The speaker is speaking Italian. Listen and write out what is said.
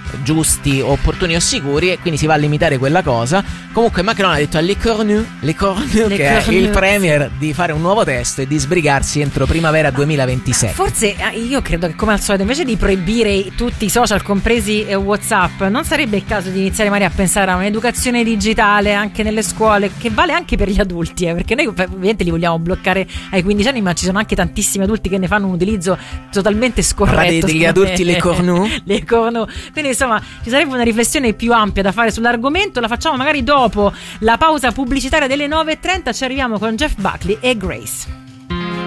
giusti, opportuni o sicuri, e quindi si va a limitare quella cosa. Comunque Macron ha detto a Le Cornu, che è il premier, di fare un nuovo testo e di sbrigarsi entro primavera 2027. Forse io credo che, come al solito, invece di proibire tutti i social, compresi WhatsApp, non sarebbe il caso di iniziare magari a pensare a un'educazione digitale anche nelle scuole, che vale anche per gli adulti, perché noi ovviamente li vogliamo bloccare ai 15 anni, ma ci sono anche tantissimi adulti che ne fanno un utilizzo totalmente scorretto. Degli adulti Le Cornu? Le Cornu. Quindi insomma ci sarebbe una riflessione più ampia da fare sull'argomento. La facciamo magari dopo la pausa pubblicitaria delle 9:30. Ci arriviamo con Jeff Buckley e Grace.